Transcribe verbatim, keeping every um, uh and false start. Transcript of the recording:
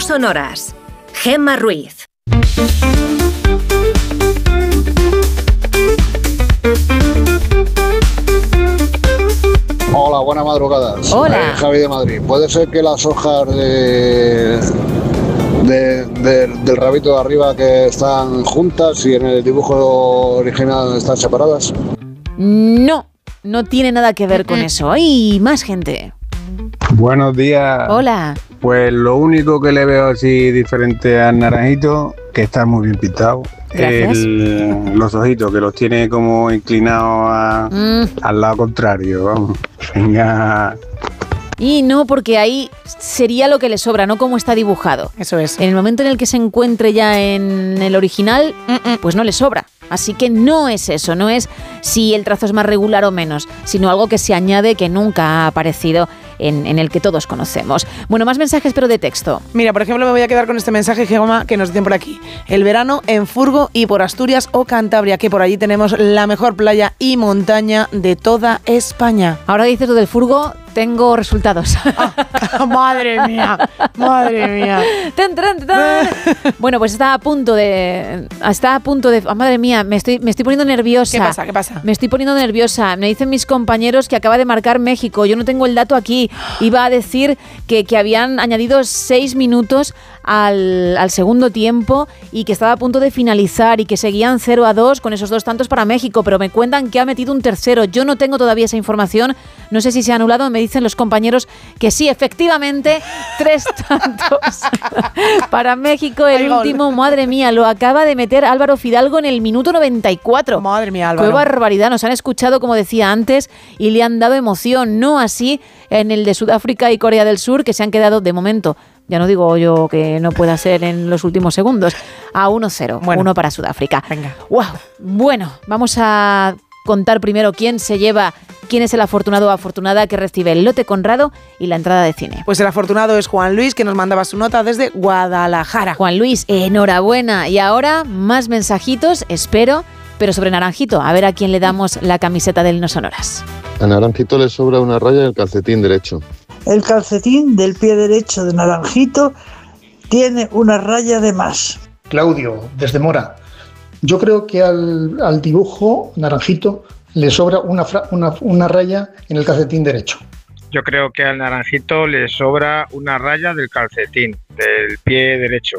sonoras. Gemma Ruiz. Hola, buenas madrugadas. Hola. Eh, Javi de Madrid. ¿Puede ser que las hojas de, de, de, del rabito de arriba que están juntas y en el dibujo original están separadas? No, no tiene nada que ver con eso. ¡Ay, más gente! Buenos días. Hola. Pues lo único que le veo así diferente al naranjito, que está muy bien pintado, Gracias. el, los ojitos, que los tiene como inclinados a, Mm. al lado contrario, vamos. Venga. Y no, porque ahí sería lo que le sobra, no como está dibujado. Eso es. En el momento en el que se encuentre ya en el original, pues no le sobra. Así que no es eso, no es si el trazo es más regular o menos, sino algo que se añade que nunca ha aparecido en, en el que todos conocemos. Bueno, más mensajes, pero de texto. Mira, por ejemplo, me voy a quedar con este mensaje, Gemma, que nos dicen por aquí. El verano en Furgo y por Asturias o Cantabria, que por allí tenemos la mejor playa y montaña de toda España. Ahora dices lo del furgo, tengo resultados. Ah, madre mía, madre mía. Tan, tan, tan. Bueno, pues está a punto de... Está a punto de... Oh, madre mía, me estoy, me estoy poniendo nerviosa. ¿Qué pasa? ¿Qué pasa? Me estoy poniendo nerviosa. Me dicen mis compañeros que acaba de marcar México. Yo no tengo el dato aquí. Iba a decir que, que habían añadido seis minutos al, al segundo tiempo y que estaba a punto de finalizar y que seguían cero a dos con esos dos tantos para México, pero me cuentan que ha metido un tercero. Yo no tengo todavía esa información. No sé si se ha anulado. Me dicen los compañeros que sí, efectivamente, tres tantos para México. El Ay, gol. último, madre mía, lo acaba de meter Álvaro Fidalgo en el minuto noventa y cuatro. Madre mía, Álvaro. Qué barbaridad, nos han escuchado, como decía antes, y le han dado emoción. No así en el de Sudáfrica y Corea del Sur, que se han quedado de momento, ya no digo yo que no pueda ser en los últimos segundos, a uno cero, Bueno. uno para Sudáfrica. Venga. Wow. Bueno, vamos a contar primero quién se lleva, quién es el afortunado o afortunada que recibe el lote Conrado y la entrada de cine. Pues el afortunado es Juan Luis, que nos mandaba su nota desde Guadalajara. Juan Luis, enhorabuena. Y ahora más mensajitos, espero, pero sobre Naranjito. A ver a quién le damos la camiseta del No Sonoras. A Naranjito le sobra una raya en el calcetín derecho. El calcetín del pie derecho de Naranjito tiene una raya de más. Claudio, desde Mora. Yo creo que al, al dibujo Naranjito le sobra una, fra, una, una raya en el calcetín derecho. Yo creo que al Naranjito le sobra una raya del calcetín, del pie derecho.